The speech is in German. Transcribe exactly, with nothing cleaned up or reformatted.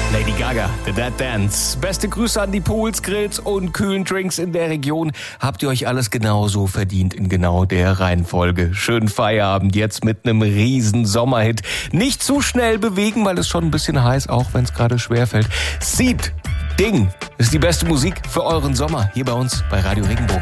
Lady Gaga, The Dead Dance. Beste Grüße an die Pools, Grills und kühlen Drinks in der Region. Habt ihr euch alles genauso verdient in genau der Reihenfolge. Schönen Feierabend jetzt mit einem riesen Sommerhit. Nicht zu schnell bewegen, weil es schon ein bisschen heiß, auch wenn es gerade schwerfällt. Seed, Ding, ist die beste Musik für euren Sommer hier bei uns bei Radio Regenbogen.